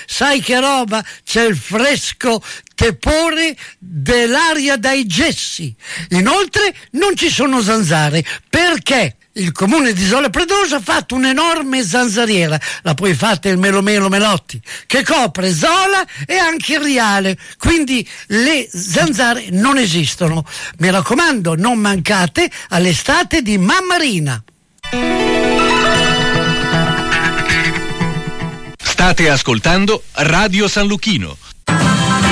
sai che roba? C'è il fresco tepore dell'aria dai gessi. Inoltre non ci sono zanzare, perché il comune di Isola Predosa ha fatto un'enorme zanzariera, la poi fatta il Melomelo Melotti, che copre Zola e anche il Riale, quindi le zanzare non esistono. Mi raccomando, non mancate all'estate di Mammarina. State ascoltando Radio San Lucchino.